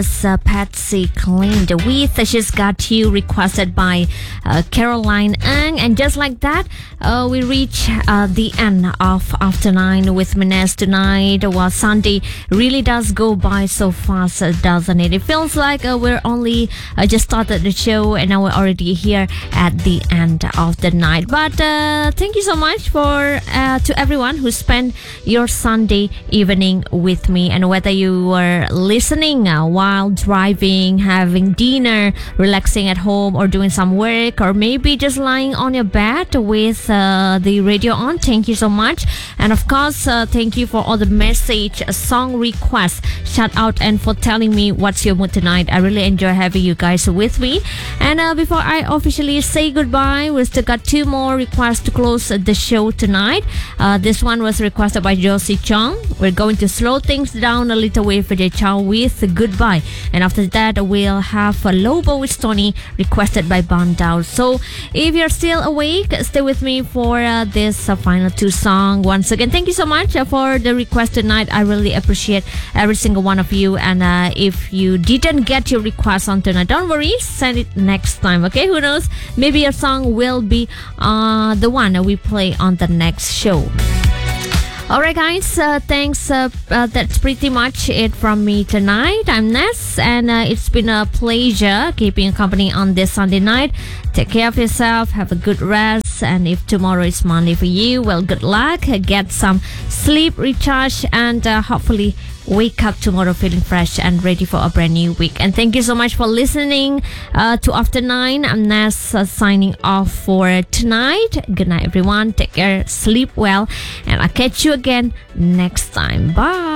Patsy Cline, The With She's Got You, requested by Caroline Ng. And just like that, we reach the end of After 9 with Mines tonight. Well, Sunday really does go by so fast, doesn't it? It feels like we're only just started the show and now we're already here at the end of the night. But thank you so much for to everyone who spent your Sunday evening with me. And whether you were listening while driving, having dinner, relaxing at home, or doing some work, or maybe just lying on your bed with the radio on, thank you so much. And of course, thank you for all the message, song requests, shout out, and for telling me what's your mood tonight. I really enjoy having you guys with me. And before I officially say goodbye, we still got two more requests to close the show tonight. This one was requested by Josie Chong. We're going to slow things down a little with Vijay Chow with Goodbye. And after that, we'll have Lobo with Tony, requested by Bandao. So if you're still awake, stay with me for this final two songs. Once again, thank you so much for the request tonight. I really appreciate every single one of you. And if you didn't get your request on tonight, don't worry, send it next time, okay? Who knows? Maybe your song will be the one we play on the next show. Alright guys, thanks. That's pretty much it from me tonight. I'm Ness, and it's been a pleasure keeping you company on this Sunday night. Take care of yourself, have a good rest, and if tomorrow is Monday for you, well, good luck. Get some sleep, recharge, and hopefully wake up tomorrow feeling fresh and ready for a brand new week. And thank you so much for listening to After 9. I'm Ness, signing off for tonight. Good night everyone, take care, sleep well, and I'll catch you again next time. Bye.